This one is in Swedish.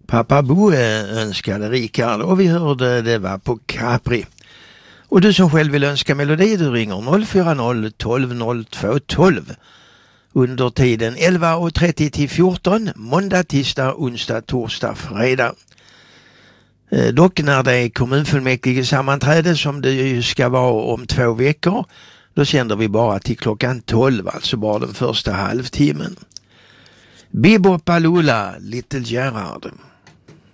Pappa Boe önskade Rickard och vi hörde det var på Capri. Och du som själv vill önska melodi, du ringer 040 12 02 12 under tiden 11.30 till 14, måndag, tisdag, onsdag, torsdag, fredag. Dock när det är kommunfullmäktige sammanträde som det ju ska vara om 2 veckor, då sänder vi bara till klockan 12, alltså bara den första halvtimmen. Bebop Alula, Little Gerard.